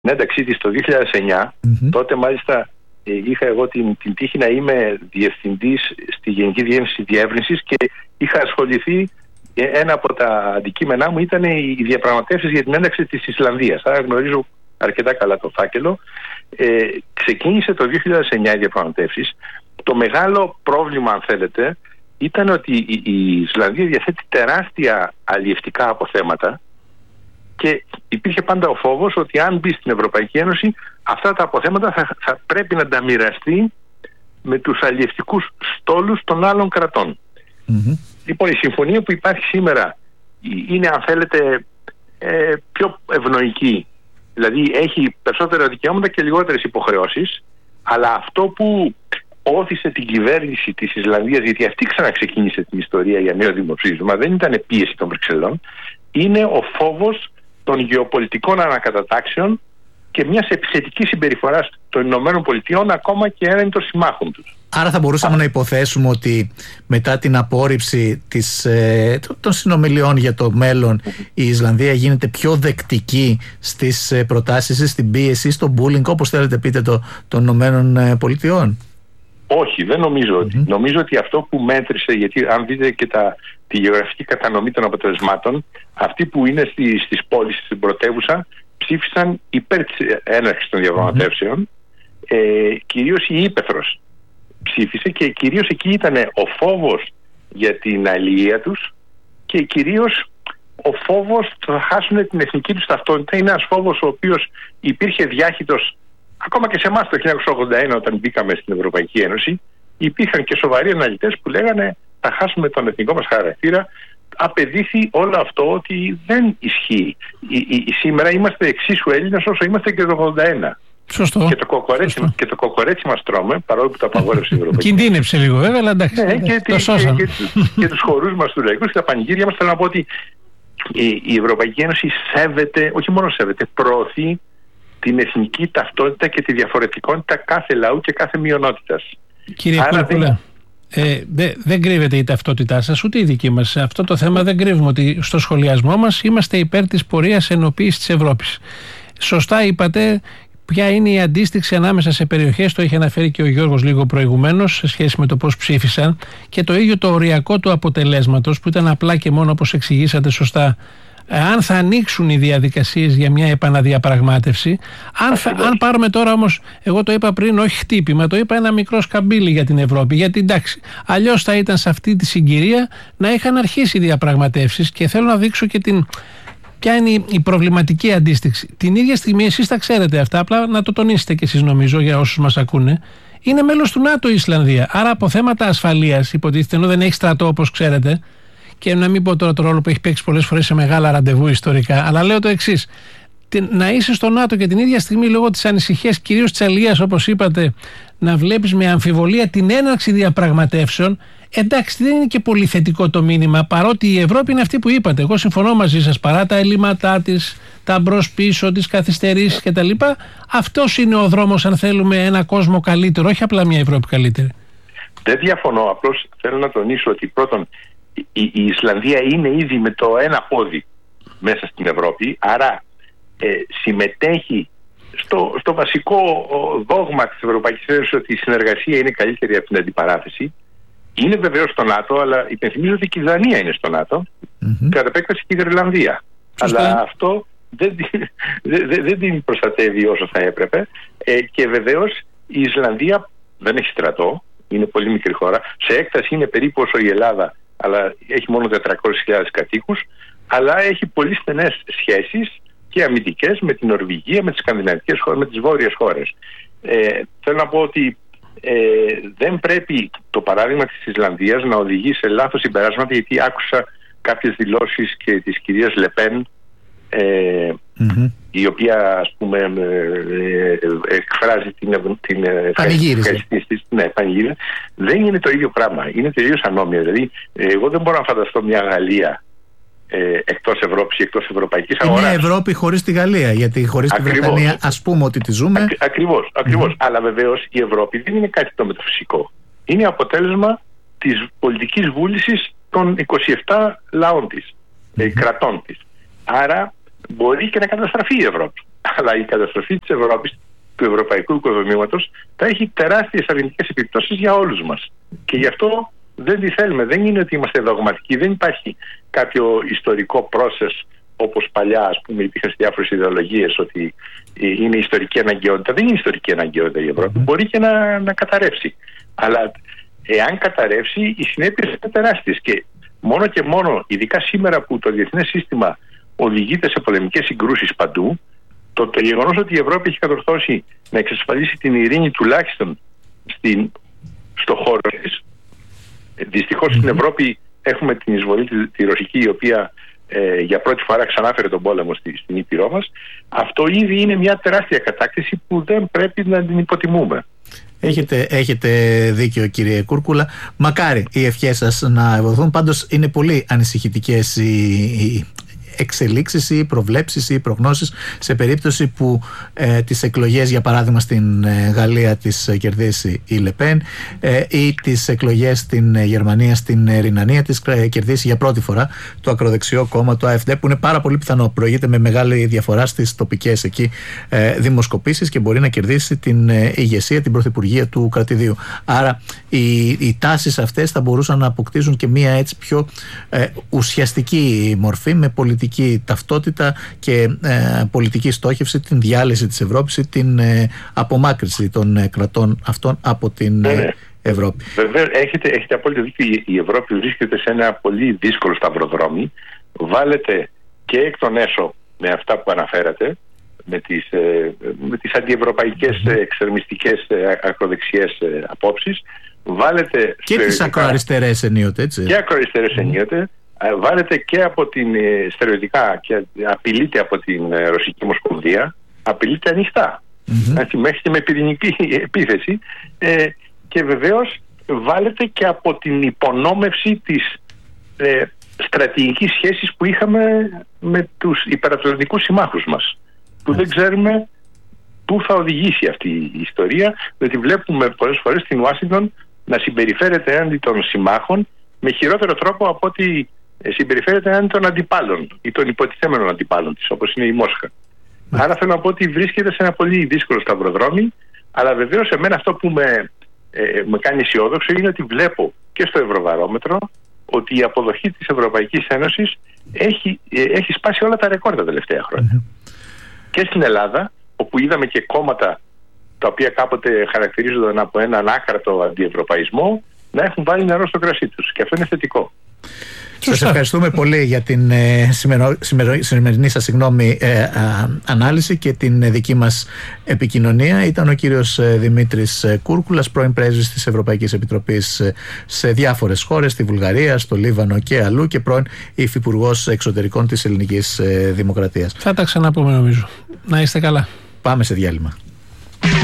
ένταξή της το 2009, τότε μάλιστα είχα εγώ την τύχη να είμαι διευθυντής στη Γενική Διεύθυνση Διεύρυνσης και είχα ασχοληθεί, ένα από τα αντικείμενά μου ήταν οι διαπραγματεύσεις για την ένταξη της Ισλανδίας. Άρα γνωρίζω αρκετά καλά το φάκελο. Ξεκίνησε το 2009 οι διαπραγματεύσεις. Το μεγάλο πρόβλημα, αν θέλετε, ήταν ότι η Ισλανδία διαθέτει τεράστια αλλιευτικά αποθέματα και υπήρχε πάντα ο φόβος ότι αν μπει στην Ευρωπαϊκή Ένωση, αυτά τα αποθέματα θα πρέπει να τα μοιραστεί με τους αλλιευτικούς στόλους των άλλων κρατών. Λοιπόν, η συμφωνία που υπάρχει σήμερα είναι, αν θέλετε, πιο ευνοϊκή. Δηλαδή έχει περισσότερα δικαιώματα και λιγότερες υποχρεώσεις, αλλά αυτό που όθησε την κυβέρνηση της Ισλανδίας, γιατί αυτή ξαναξεκίνησε την ιστορία για νέο δημοψήφισμα, δεν ήταν πίεση των Βρυξελών, είναι ο φόβος των γεωπολιτικών ανακατατάξεων και μιας επιθετικής συμπεριφοράς των Ηνωμένων Πολιτειών ακόμα και έναν των συμμάχων τους. Άρα θα μπορούσαμε να υποθέσουμε ότι μετά την απόρριψη των συνομιλιών για το μέλλον, η Ισλανδία γίνεται πιο δεκτική στις προτάσεις, στην πίεση, στο bullying, όπως θέλετε πείτε, των Ηνωμένων Πολιτειών? Όχι, δεν νομίζω ότι. Νομίζω ότι αυτό που μέτρησε, γιατί αν δείτε και τη γεωγραφική κατανομή των αποτελεσμάτων, αυτοί που είναι στις πόλεις, στην πρωτεύουσα, ψήφισαν υπέρ της έναρξης των διαπραγματεύσεων. Κυρίως η ύπαιθρος ψήφισε και κυρίως εκεί ήταν ο φόβος για την αλληλεία τους και κυρίως ο φόβος ότι θα χάσουν την εθνική τους ταυτότητα. Είναι ένας φόβος ο οποίος υπήρχε διάχυτος ακόμα και σε εμάς το 1981 όταν μπήκαμε στην Ευρωπαϊκή Ένωση. Υπήρχαν και σοβαροί αναλυτές που λέγανε θα χάσουμε τον εθνικό μας χαρακτήρα. Απεδείχθη όλο αυτό ότι δεν ισχύει. Σήμερα είμαστε εξίσου Έλληνες όσο είμαστε και το 1981. Σωστό. Και το κοκορέτσι μας τρώμε, παρόλο που το απαγόρευσε η Ευρωπαϊκή. Κινδύνεψε λίγο βέβαια, αλλά εντάξει. Ναι, και τους χορούς μας του λαϊκού και τα πανηγύρια μας. Θέλω να πω ότι η Ευρωπαϊκή Ένωση σέβεται, όχι μόνο σέβεται, προωθεί την εθνική ταυτότητα και τη διαφορετικότητα κάθε λαού και κάθε μειονότητας. Κύριε Κούλπουλα, δεν κρύβεται η ταυτότητά σας ούτε η δική μας. Σε αυτό το θέμα δεν κρύβουμε ότι στο σχολιασμό μας είμαστε υπέρ της πορείας ενοποίησης της Ευρώπης. Σωστά είπατε. Ποια είναι η αντίστοιξη ανάμεσα σε περιοχές, το είχε αναφέρει και ο Γιώργος λίγο προηγουμένως σε σχέση με το πώς ψήφισαν, και το ίδιο το οριακό του αποτελέσματος που ήταν απλά και μόνο, όπως εξηγήσατε σωστά, αν θα ανοίξουν οι διαδικασίες για μια επαναδιαπραγμάτευση. Αν πάρουμε τώρα όμως, εγώ το είπα πριν, όχι χτύπημα, το είπα ένα μικρό σκαμπίλι για την Ευρώπη, γιατί εντάξει, αλλιώς θα ήταν σε αυτή τη συγκυρία να είχαν αρχίσει οι διαπραγματεύσεις. Και θέλω να δείξω και ποια είναι η προβληματική αντίστοιξη. Την ίδια στιγμή, εσείς τα ξέρετε αυτά, απλά να το τονίσετε κι εσείς, νομίζω, για όσους μας ακούνε. Είναι μέλος του ΝΑΤΟ η Ισλανδία. Άρα από θέματα ασφαλείας, υποτίθεται, ενώ δεν έχει στρατό όπως ξέρετε, και να μην πω τώρα το ρόλο που έχει παίξει πολλές φορές σε μεγάλα ραντεβού ιστορικά, αλλά λέω το εξής. Να είσαι στο ΝΑΤΟ και την ίδια στιγμή, λόγω της ανησυχίας, κυρίως της αλληλείας, όπως είπατε, να βλέπεις με αμφιβολία την έναρξη διαπραγματεύσεων. Εντάξει, δεν είναι και πολύ θετικό το μήνυμα, παρότι η Ευρώπη είναι αυτή που είπατε. Εγώ συμφωνώ μαζί σας, παρά τα ελλείμματά της, τα μπρος-πίσω, τις καθυστερήσεις κτλ. Αυτός είναι ο δρόμος, αν θέλουμε ένα κόσμο καλύτερο, όχι απλά μια Ευρώπη καλύτερη. Δεν διαφωνώ. Απλώς θέλω να τονίσω ότι πρώτον, η Ισλανδία είναι ήδη με το ένα πόδι μέσα στην Ευρώπη, άρα συμμετέχει στο βασικό δόγμα της Ευρωπαϊκής Ένωσης ότι η συνεργασία είναι καλύτερη από την αντιπαράθεση. Είναι βεβαίως στο ΝΑΤΟ, αλλά υπενθυμίζω ότι και η Δανία είναι στο ΝΑΤΟ, κατά επέκταση και η Γροιλανδία. Αλλά αυτό δεν την προστατεύει όσο θα έπρεπε. Και βεβαίως η Ισλανδία δεν έχει στρατό, είναι πολύ μικρή χώρα. Σε έκταση είναι περίπου όσο η Ελλάδα, αλλά έχει μόνο 400.000 κατοίκους. Αλλά έχει πολύ στενές σχέσεις και αμυντικές με την Νορβηγία, με τις σκανδιναβικές χώρες, με τις βόρειες χώρες. Θέλω να πω ότι δεν πρέπει το παράδειγμα της Ισλανδίας να οδηγεί σε λάθος συμπεράσματα, γιατί άκουσα κάποιες δηλώσεις και της κυρίας Λεπέν, η οποία, ας πούμε, εκφράζει την ευχαριστήση της. Ναι, πανηγύριζε. Δεν είναι το ίδιο πράγμα. Είναι τελείως ανώμια. Δηλαδή, εγώ δεν μπορώ να φανταστώ μια Γαλλία εκτός Ευρώπης ή εκτός ευρωπαϊκής αγοράς. Είναι Ευρώπη χωρίς τη Γαλλία, γιατί χωρίς τη Βρετανία ας πούμε ότι τη ζούμε. Ακριβώς. Αλλά βεβαίως η Ευρώπη δεν είναι κάτι το μεταφυσικό. Είναι αποτέλεσμα της πολιτικής βούλησης των 27 λαών της, κρατών της. Άρα μπορεί και να καταστραφεί η Ευρώπη. αλλά η καταστροφή της Ευρώπης, του ευρωπαϊκού οικοδομήματος, θα έχει τεράστιες αρνητικές επιπτώσεις για όλους μας. Και γι' αυτό δεν τη θέλουμε. Δεν είναι ότι είμαστε δογματικοί, δεν υπάρχει κάποιο ιστορικό process όπως παλιά, ας πούμε, υπήρχαν διάφορες ιδεολογίες ότι είναι ιστορική αναγκαιότητα. Δεν είναι ιστορική αναγκαιότητα η Ευρώπη. Μπορεί και να καταρρεύσει. Αλλά εάν καταρρεύσει, οι συνέπειες είναι τεράστιες. Και μόνο, ειδικά σήμερα που το διεθνές σύστημα οδηγείται σε πολεμικές συγκρούσεις παντού, το γεγονός ότι η Ευρώπη έχει κατορθώσει να εξασφαλίσει την ειρήνη τουλάχιστον στο χώρο της. Δυστυχώς στην Ευρώπη έχουμε την εισβολή τη ρωσική, η οποία για πρώτη φορά ξανάφερε τον πόλεμο στην Ήπειρό μας. Αυτό ήδη είναι μια τεράστια κατάκτηση που δεν πρέπει να την υποτιμούμε. Έχετε δίκιο, κύριε Κούρκουλα. Μακάρι οι ευχές σας να ευωθούν. Πάντως είναι πολύ ανησυχητικές οι εξελίξεις ή προβλέψεις ή προγνώσεις σε περίπτωση που τις εκλογές, για παράδειγμα στην Γαλλία, τις κερδίσει η Λεπέν ή τις εκλογές στην Γερμανία, στην Ρινανία, τις κερδίσει για πρώτη φορά το ακροδεξιό κόμμα, το AfD, που είναι πάρα πολύ πιθανό, προηγείται με μεγάλη διαφορά στις τοπικές εκεί δημοσκοπήσεις και μπορεί να κερδίσει την ηγεσία, την πρωθυπουργία του κρατηδίου. Άρα οι τάσεις αυτές θα μπορούσαν να αποκτήσουν και μία έτσι πιο ουσιαστική μορφή, με πολιτική ταυτότητα και πολιτική στόχευση, την διάλυση της Ευρώπης ή την απομάκρυνση των κρατών αυτών από την Ευρώπη. Βέβαια, έχετε απόλυτο δίκιο. Η Ευρώπη βρίσκεται σε ένα πολύ δύσκολο σταυροδρόμι. Βάλετε και εκ των έσω με αυτά που αναφέρατε, με τις αντιευρωπαϊκές εξερμιστικές ακροδεξιές απόψεις. Βάλετε και τις ακροαριστερές ενίοτε, έτσι. Και ακροαριστερές ενίοτε. Βάλετε και από την στερεωτικά και απειλείται από την Ρωσική Ομοσπονδία, απειλείται ανοιχτά, μέχρι και με πυρηνική επίθεση, και βεβαίως βάλετε και από την υπονόμευση της στρατηγικής σχέσης που είχαμε με τους υπερατλαντικούς συμμάχους μας, που δεν ξέρουμε πού θα οδηγήσει αυτή η ιστορία, διότι βλέπουμε πολλές φορές στην Ουάσιγκτον να συμπεριφέρεται έναντι των συμμάχων με χειρότερο τρόπο από ότι συμπεριφέρεται έναντι των αντιπάλων ή των υποτιθέμενων αντιπάλων της, όπως είναι η Μόσχα. Άρα θέλω να πω ότι βρίσκεται σε ένα πολύ δύσκολο σταυροδρόμι, αλλά βεβαίως εμένα αυτό που με κάνει αισιόδοξο είναι ότι βλέπω και στο Ευρωβαρόμετρο ότι η αποδοχή της Ευρωπαϊκής Ένωσης έχει σπάσει όλα τα ρεκόρ τα τελευταία χρόνια. Και στην Ελλάδα, όπου είδαμε και κόμματα τα οποία κάποτε χαρακτηρίζονταν από έναν άκρατο αντιευρωπαϊσμό να έχουν βάλει νερό στο κρασί τους, και αυτό είναι θετικό. Σας ευχαριστούμε πολύ για την σημερινή σας ανάλυση και την δική μας επικοινωνία. Ήταν ο κύριος Δημήτρης Κούρκουλας, πρώην πρέσβης της Ευρωπαϊκής Επιτροπής σε διάφορες χώρες, στη Βουλγαρία, στο Λίβανο και αλλού, και πρώην υφυπουργός εξωτερικών της Ελληνικής Δημοκρατίας. Θα τα ξαναπούμε, νομίζω. Να είστε καλά. Πάμε σε διάλειμμα.